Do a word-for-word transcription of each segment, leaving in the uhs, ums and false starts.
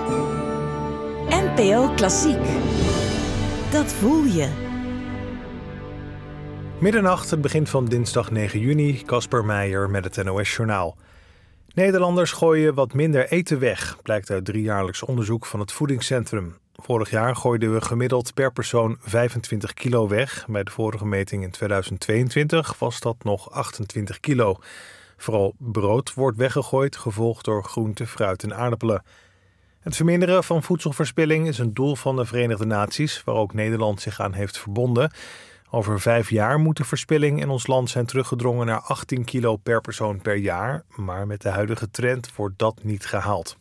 N P O Klassiek. Dat voel je. Middernacht, het begin van dinsdag negen juni, Casper Meijer met het N O S-journaal. Nederlanders gooien wat minder eten weg, blijkt uit driejaarlijks onderzoek van het Voedingscentrum. Vorig jaar gooiden we gemiddeld per persoon vijfentwintig kilo weg. Bij de vorige meting in tweeduizend tweeëntwintig was dat nog achtentwintig kilo. Vooral brood wordt weggegooid, gevolgd door groente, fruit en aardappelen. Het verminderen van voedselverspilling is een doel van de Verenigde Naties, waar ook Nederland zich aan heeft verbonden. Over vijf jaar moet de verspilling in ons land zijn teruggedrongen naar achttien kilo per persoon per jaar. Maar met de huidige trend wordt dat niet gehaald.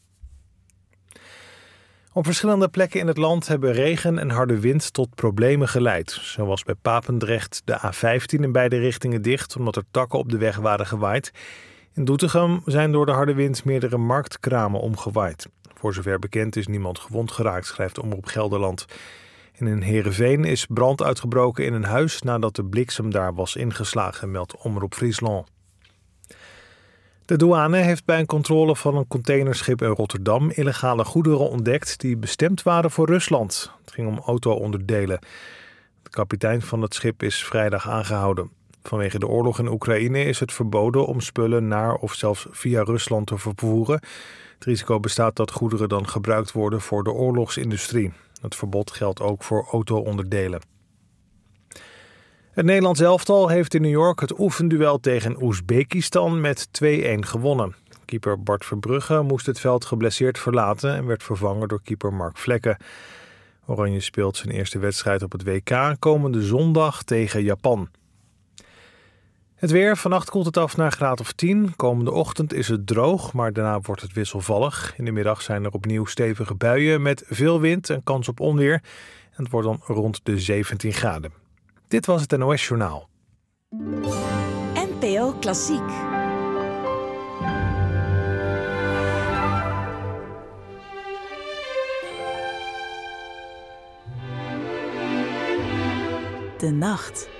Op verschillende plekken in het land hebben regen en harde wind tot problemen geleid. Zo was bij Papendrecht de A vijftien in beide richtingen dicht, omdat er takken op de weg waren gewaaid. In Doetinchem zijn door de harde wind meerdere marktkramen omgewaaid. Voor zover bekend is niemand gewond geraakt, schrijft Omroep Gelderland. En in Heerenveen is brand uitgebroken in een huis nadat de bliksem daar was ingeslagen, meldt Omroep Friesland. De douane heeft bij een controle van een containerschip in Rotterdam illegale goederen ontdekt die bestemd waren voor Rusland. Het ging om auto-onderdelen. De kapitein van het schip is vrijdag aangehouden. Vanwege de oorlog in Oekraïne is het verboden om spullen naar of zelfs via Rusland te vervoeren. Het risico bestaat dat goederen dan gebruikt worden voor de oorlogsindustrie. Het verbod geldt ook voor auto-onderdelen. Het Nederlands elftal heeft in New York het oefenduel tegen Oezbekistan met twee-een gewonnen. Keeper Bart Verbrugge moest het veld geblesseerd verlaten en werd vervangen door keeper Mark Vlekken. Oranje speelt zijn eerste wedstrijd op het W K komende zondag tegen Japan. Het weer, vannacht koelt het af naar een graad of tien. Komende ochtend is het droog, maar daarna wordt het wisselvallig. In de middag zijn er opnieuw stevige buien met veel wind en kans op onweer. En het wordt dan rond de zeventien graden. Dit was het N O S-journaal. N P O Klassiek. De nacht.